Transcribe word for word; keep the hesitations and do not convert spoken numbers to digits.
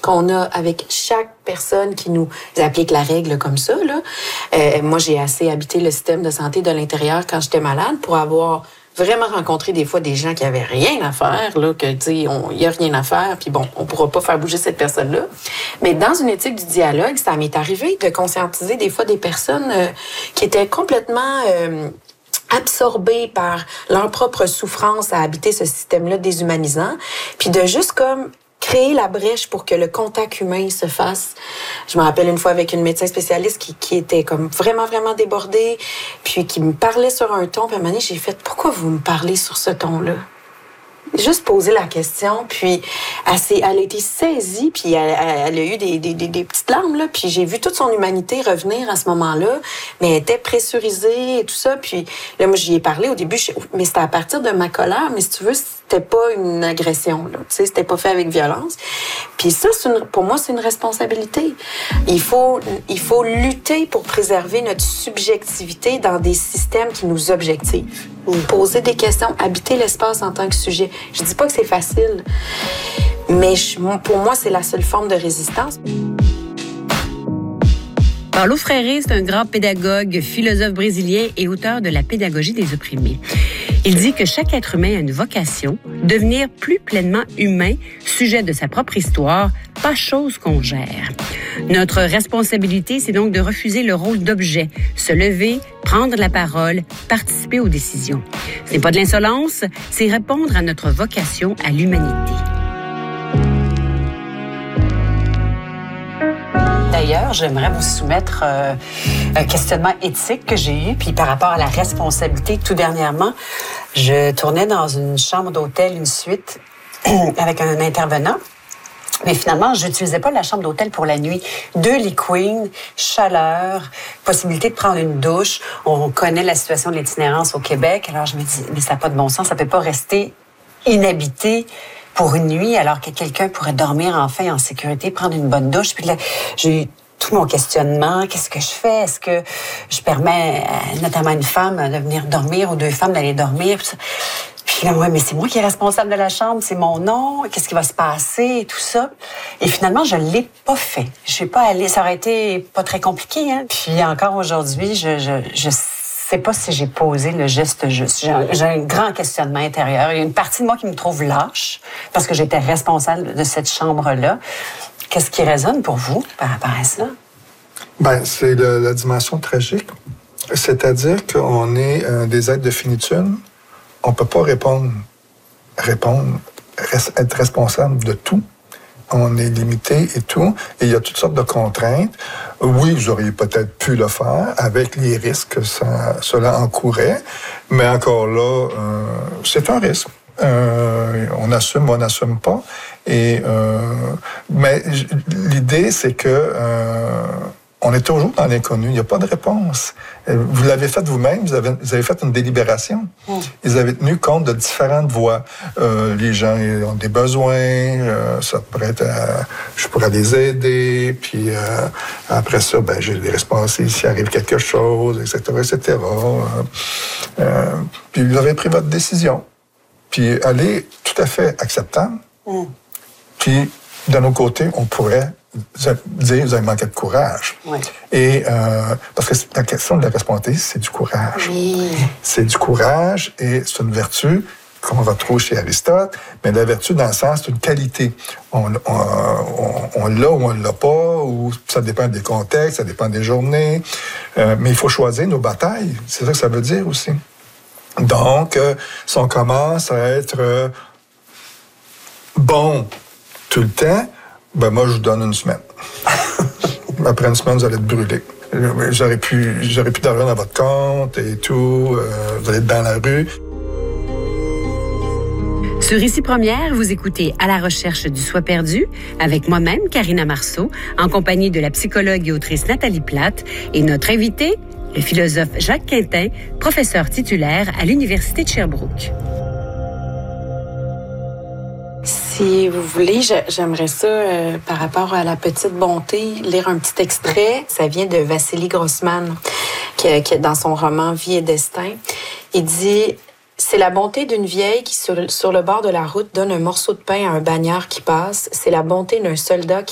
qu'on a avec chaque personne qui nous applique la règle comme ça, là. Euh, moi, j'ai assez habité le système de santé de l'intérieur quand j'étais malade pour avoir vraiment rencontré des fois des gens qui avaient rien à faire, là, que, tu sais, il y a rien à faire, puis bon, on pourra pas faire bouger cette personne-là. Mais dans une éthique du dialogue, ça m'est arrivé de conscientiser des fois des personnes euh, qui étaient complètement euh, absorbées par leur propre souffrance à habiter ce système-là déshumanisant, puis de juste comme créer la brèche pour que le contact humain se fasse. Je me rappelle une fois avec une médecin spécialiste qui, qui était comme vraiment, vraiment débordée, puis qui me parlait sur un ton, puis à un moment donné, j'ai fait « Pourquoi vous me parlez sur ce ton-là? » Juste poser la question, puis elle, s'est, elle a été saisie, puis elle, elle a eu des, des, des, des petites larmes, là, puis j'ai vu toute son humanité revenir à ce moment-là, mais elle était pressurisée et tout ça, puis là, moi, j'y ai parlé au début, je, mais c'était à partir de ma colère, mais si tu veux, c'était pas une agression, là, tu sais, c'était pas fait avec violence. Puis ça, c'est une, pour moi, c'est une responsabilité. Il faut, il faut lutter pour préserver notre subjectivité dans des systèmes qui nous objectivent. Poser des questions, habiter l'espace en tant que sujet. Je dis pas que c'est facile, mais je, pour moi, c'est la seule forme de résistance. Paulo Freire, c'est un grand pédagogue, philosophe brésilien et auteur de La pédagogie des opprimés. Il dit que chaque être humain a une vocation, devenir plus pleinement humain, sujet de sa propre histoire, pas chose qu'on gère. Notre responsabilité, c'est donc de refuser le rôle d'objet, se lever, prendre la parole, participer aux décisions. Ce n'est pas de l'insolence, c'est répondre à notre vocation à l'humanité. D'ailleurs, j'aimerais vous soumettre euh, un questionnement éthique que j'ai eu, puis par rapport à la responsabilité. Tout dernièrement, je tournais dans une chambre d'hôtel, une suite, avec un intervenant. Mais finalement, je n'utilisais pas la chambre d'hôtel pour la nuit. Deux lits queen, chaleur, possibilité de prendre une douche. On connaît la situation de l'itinérance au Québec. Alors, je me dis, mais ça n'a pas de bon sens. Ça ne peut pas rester inhabité pour une nuit, alors que quelqu'un pourrait dormir enfin en sécurité, prendre une bonne douche. Puis là, j'ai eu tout mon questionnement. Qu'est-ce que je fais? Est-ce que je permets à, notamment à une femme de venir dormir ou deux femmes d'aller dormir? Puis là, ouais, mais c'est moi qui est responsable de la chambre, c'est mon nom. Qu'est-ce qui va se passer et tout ça? Et finalement, je l'ai pas fait. Je suis pas allée. Ça aurait été pas très compliqué, hein. Puis encore aujourd'hui, je, je, je sais pas si j'ai posé le geste juste. J'ai un, j'ai un grand questionnement intérieur. Il y a une partie de moi qui me trouve lâche parce que j'étais responsable de cette chambre-là. Qu'est-ce qui résonne pour vous par rapport à ça? Ben, c'est le, la dimension tragique. C'est-à-dire qu'on est euh, des êtres de finitude. On peut pas répondre, répondre, res, être responsable de tout. On est limité et tout. Et il y a toutes sortes de contraintes. Oui, vous auriez peut-être pu le faire avec les risques que ça, cela encourait. Mais encore là, euh, c'est un risque. Euh, on assume, on n'assume pas. Et, euh, mais l'idée, c'est que euh, on est toujours dans l'inconnu. Il n'y a pas de réponse. Vous l'avez fait vous-même. Vous avez, vous avez fait une délibération. Mmh. Ils avaient tenu compte de différentes voies. Euh, les gens ont des besoins. Euh, ça pourrait être, euh, je pourrais les aider. Puis euh, après ça, ben j'ai des responsabilités s'il arrive quelque chose, et cetera, et cetera. Euh, euh, puis vous avez pris votre décision. Puis elle est tout à fait acceptable. Mmh. Puis de nos côtés, on pourrait dire, vous avez manqué de courage. Oui. Et, euh, parce que la question de la responsabilité, c'est du courage. Oui. C'est du courage et c'est une vertu qu'on retrouve chez Aristote, mais la vertu, dans le sens, c'est une qualité. On, on, on, on l'a ou on ne l'a pas, ou ça dépend des contextes, ça dépend des journées, euh, mais il faut choisir nos batailles. C'est ça que ça veut dire aussi. Donc, euh, si on commence à être euh, bon tout le temps, ben moi, je vous donne une semaine. Après une semaine, vous allez être brûlé. J'aurais pu, j'aurais pu d'argent dans votre compte et tout. Euh, vous allez être dans la rue. Sur Ici Première, vous écoutez À la recherche du soi perdu avec moi-même, Karina Marceau, en compagnie de la psychologue et autrice Nathalie Platte et notre invité, le philosophe Jacques Quintin, professeur titulaire à l'Université de Sherbrooke. Si vous voulez, j'aimerais ça, euh, par rapport à la petite bonté, lire un petit extrait. Ça vient de Vassili Grossman, qui, qui dans son roman Vie et destin. Il dit « C'est la bonté d'une vieille qui, sur, sur le bord de la route, donne un morceau de pain à un bagnard qui passe. C'est la bonté d'un soldat qui